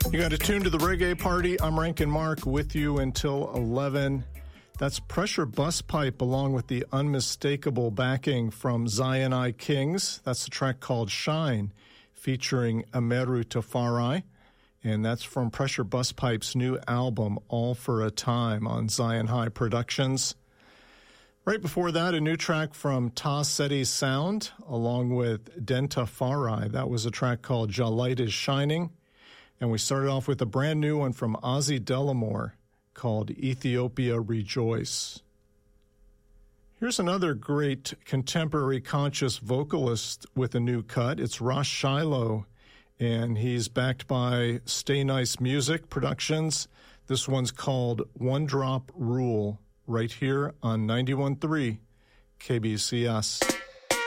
You got to tune to the Reggae Party. I'm Rankin Mark with you until 11. That's Pressure Busspipe along with the unmistakable backing from Zion I Kings. That's the track called Shine featuring Ameru Tafari. And that's from Pressure Busspipe's new album, All for a Time, on Zion High Productions. Right before that, a new track from Ta Seti Sound along with Denta Farai. That was a track called Ja Light is Shining. And we started off with a brand new one from Ozzy Delamore called Ethiopia Rejoice. Here's another great contemporary conscious vocalist with a new cut. It's Ross Shiloh, and he's backed by Stay Nice Music Productions. This one's called One Drop Rule, right here on 91.3 KBCS.